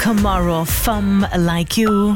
Tomorrow, Femme Like You.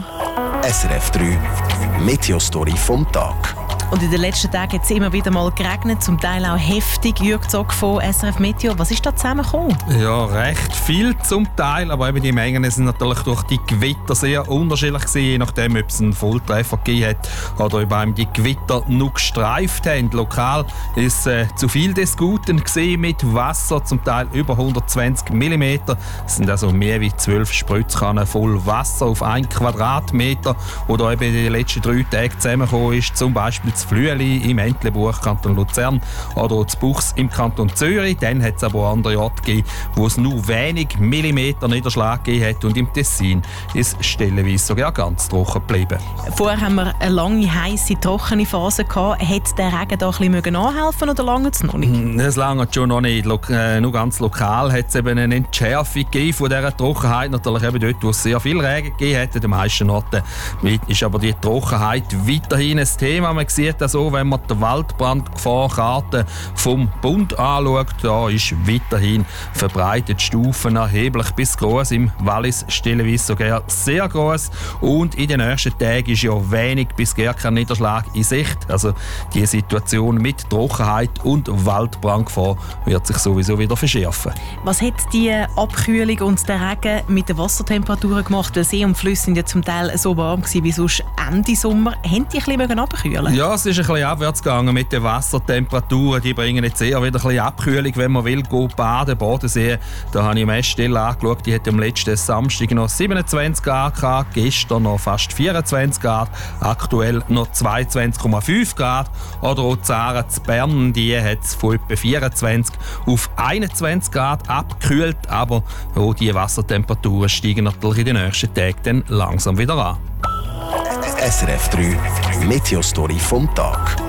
SRF 3 Meteostory vom Tag. Und in den letzten Tagen hat es immer wieder mal geregnet, zum Teil auch heftig. Jürg Zog von SRF Meteo, was ist da zusammengekommen? Ja, recht viel zum Teil, aber eben die Mengen sind natürlich durch die Gewitter sehr unterschiedlich gewesen, je nachdem, ob es einen Volltreffer gegeben hat oder ob einem die Gewitter nur gestreift haben. Lokal ist zu viel des Guten gewesen, mit Wasser, zum Teil über 120 mm. Das sind also mehr als 12 Spritzkannen voll Wasser auf 1 Quadratmeter, wo da eben in den letzten 3 Tagen zusammengekommen ist. Zum Beispiel das Flüeli im Entlebuch, Kanton Luzern, oder das Buchs im Kanton Zürich. Dann hat es aber auch andere Orte gegeben, wo es nur wenig Millimeter Niederschlag gegeben hat, und im Tessin ist es stellenweise sogar ganz trocken geblieben. Vorher haben wir eine lange, heisse, trockene Phase gehabt. Hätte der Regen da ein bisschen anhelfen oder lange es noch nicht? Es lange schon noch nicht. Nur ganz lokal hat es eben eine Entschärfung gegeben von dieser Trockenheit. Natürlich eben dort, wo es sehr viel Regen gegeben hat. An den meisten Orten ist aber die Trockenheit weiterhin ein Thema. Man sieht das so, wenn man die Waldbrandgefahrkarte vom Bund anschaut. Da ist weiterhin verbreitet Stufen erheblich bis gross. Im Wallis stellenweise sogar sehr gross. Und in den nächsten Tagen ist ja wenig bis gar kein Niederschlag in Sicht. Also die Situation mit Trockenheit und Waldbrandgefahr wird sich sowieso wieder verschärfen. Was hat die Abkühlung und der Regen mit den Wassertemperaturen gemacht? Weil See und Flüsse sind ja zum Teil so warm gewesen wie sonst Ende Sommer. Haben die ein bisschen abkühlen? Ja, es ist ein bisschen abwärts gegangen mit den Wassertemperaturen. Die bringen jetzt eher wieder ein bisschen Abkühlung, wenn man will, baden. Bodensee, da habe ich am Messstelle angeschaut, die hat am letzten Samstag noch 27 Grad gehabt, gestern noch fast 24 Grad, aktuell noch 22,5 Grad. Oder auch Zara zu Bern, die hat es von etwa 24 auf 21 Grad abgekühlt, aber auch die Wassertemperaturen steigen natürlich in den nächsten Tagen dann langsam wieder an. SRF 3 Meteostory vom Tag.